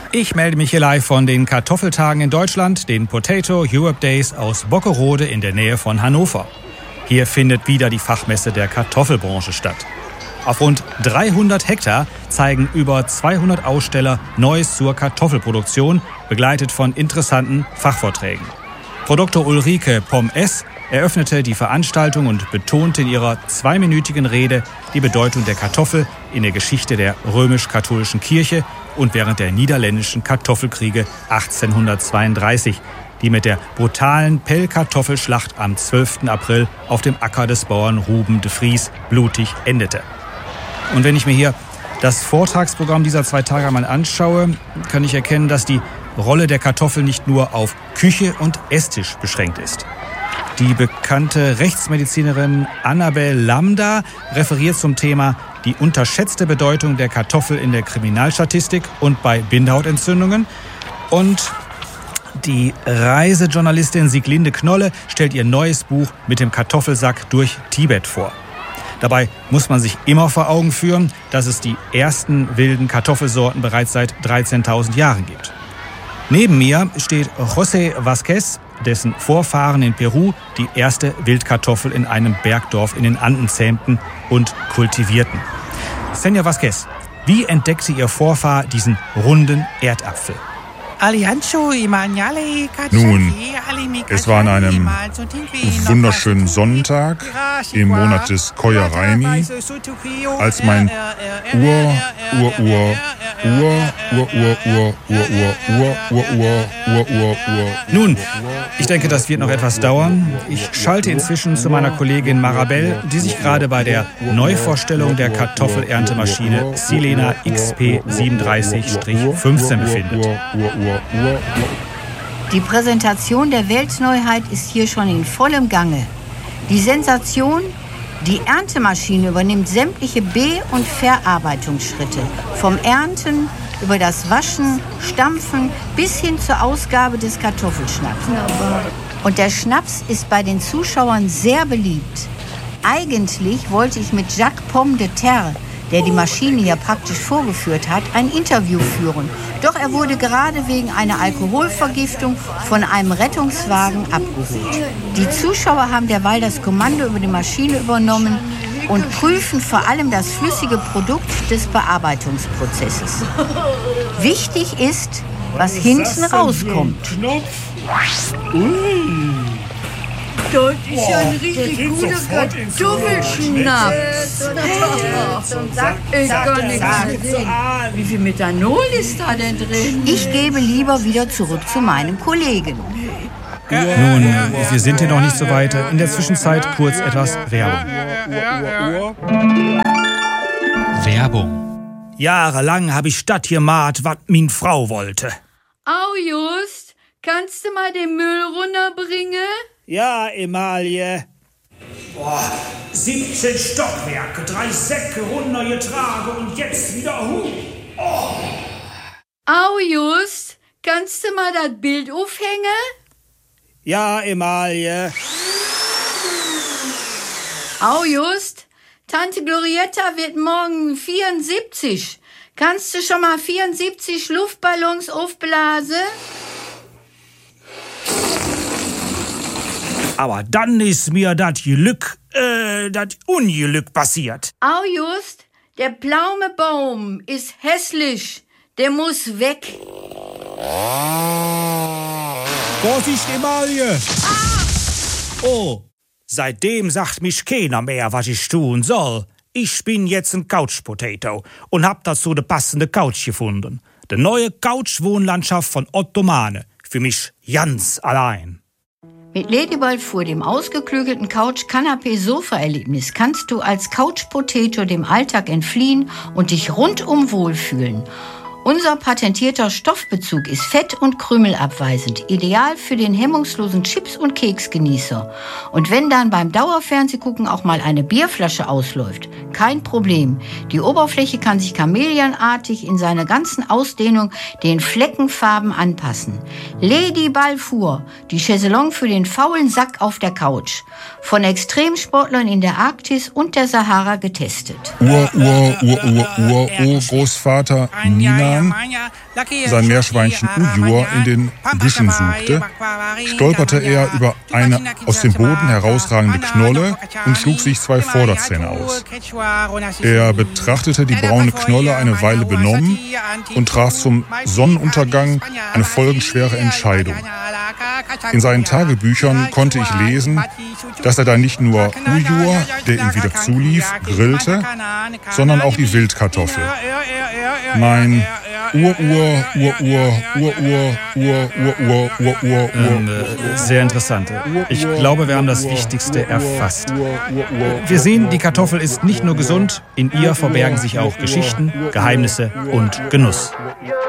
Ich melde mich hier live von den Kartoffeltagen in Deutschland, den Potato Europe Days aus Bockerode in der Nähe von Hannover. Hier findet wieder die Fachmesse der Kartoffelbranche statt. Auf rund 300 Hektar zeigen über 200 Aussteller Neues zur Kartoffelproduktion, begleitet von interessanten Fachvorträgen. Frau Dr. Ulrike Pomm-S eröffnete die Veranstaltung und betonte in ihrer 2-minütigen Rede die Bedeutung der Kartoffel in der Geschichte der römisch-katholischen Kirche und während der niederländischen Kartoffelkriege 1832, die mit der brutalen Pellkartoffelschlacht am 12. April auf dem Acker des Bauern Ruben de Vries blutig endete. Und wenn ich mir hier das Vortragsprogramm dieser 2 Tage einmal anschaue, kann ich erkennen, dass die Rolle der Kartoffel nicht nur auf Küche und Esstisch beschränkt ist. Die bekannte Rechtsmedizinerin Annabel Lambda referiert zum Thema die unterschätzte Bedeutung der Kartoffel in der Kriminalstatistik und bei Bindehautentzündungen. Und die Reisejournalistin Sieglinde Knolle stellt ihr neues Buch mit dem Kartoffelsack durch Tibet vor. Dabei muss man sich immer vor Augen führen, dass es die ersten wilden Kartoffelsorten bereits seit 13.000 Jahren gibt. Neben mir steht José Vázquez, dessen Vorfahren in Peru die erste Wildkartoffel in einem Bergdorf in den Anden zähmten und kultivierten. Senor Vázquez, wie entdeckte Ihr Vorfahr diesen runden Erdapfel? Nun, es war an einem wunderschönen Sonntag im Monat des Koiraimi, als mein Nun, ich denke, das wird noch etwas dauern. Ich schalte inzwischen zu meiner Kollegin Marabel, die sich gerade bei der Neuvorstellung der Kartoffelerntemaschine Silena XP37-15 befindet. Die Präsentation der Weltneuheit ist hier schon in vollem Gange. Die Sensation: die Erntemaschine übernimmt sämtliche Be- und Verarbeitungsschritte. Vom Ernten über das Waschen, Stampfen bis hin zur Ausgabe des Kartoffelschnaps. Und der Schnaps ist bei den Zuschauern sehr beliebt. Eigentlich wollte ich mit Jacques Pomme de Terre, der die Maschine hier praktisch vorgeführt hat, ein Interview führen. Doch er wurde gerade wegen einer Alkoholvergiftung von einem Rettungswagen abgeholt. Die Zuschauer haben derweil das Kommando über die Maschine übernommen und prüfen vor allem das flüssige Produkt des Bearbeitungsprozesses. Wichtig ist, was hinten rauskommt. Das ist ja ein richtig guter Kartoffelschnaps. Ich kann nichts sehen. Wie viel Methanol ist da denn drin? Ich gebe lieber wieder zurück zu meinem Kollegen. Nun, wir sind hier noch nicht so weit. In der Zwischenzeit kurz etwas Werbung. Werbung. Jahrelang habe ich das gemacht, was min Frau wollte. Au, Just, kannst du mal den Müll runterbringen? Ja, Emalie. 17 Stockwerke, 3 Säcke runtergetragen und jetzt wieder hoch. Au, Just, kannst du mal das Bild aufhängen? Ja, Emalie. Au, Just, Tante Glorietta wird morgen 74. Kannst du schon mal 74 Luftballons aufblasen? Aber dann ist mir das Unglück passiert. Au, Just, der Pflaumebaum ist hässlich. Der muss weg. Vorsicht, Emalie! Oh, seitdem sagt mich keiner mehr, was ich tun soll. Ich bin jetzt ein Couch-Potato und hab dazu die passende Couch gefunden. Die neue Couch-Wohnlandschaft von Ottomane. Für mich ganz allein. Mit Lady Balfour, dem ausgeklügelten Couch-Kanapé-Sofa-Erlebnis, kannst du als Couch-Potato dem Alltag entfliehen und dich rundum wohlfühlen. Unser patentierter Stoffbezug ist fett- und krümelabweisend, ideal für den hemmungslosen Chips- und Keksgenießer. Und wenn dann beim Dauerfernsehgucken auch mal eine Bierflasche ausläuft, kein Problem. Die Oberfläche kann sich chameleonartig in seiner ganzen Ausdehnung den Fleckenfarben anpassen. Lady Balfour, die Chaiselong für den faulen Sack auf der Couch. Von Extremsportlern in der Arktis und der Sahara getestet. Großvater Nina Bauern sein Meerschweinchen Ujur in den Büschen suchte, stolperte er über eine aus dem Boden herausragende Knolle und schlug sich 2 Vorderzähne aus. Er betrachtete die braune Knolle eine Weile benommen und traf zum Sonnenuntergang eine folgenschwere Entscheidung. In seinen Tagebüchern konnte ich lesen, dass er da nicht nur Ujur, der ihm wieder zulief, grillte, sondern auch die Wildkartoffel. Mein Sehr interessant. Ich glaube, wir haben das Wichtigste erfasst. Wir sehen, die Kartoffel ist nicht nur gesund, in ihr verbergen sich auch Geschichten, Geheimnisse und Genuss.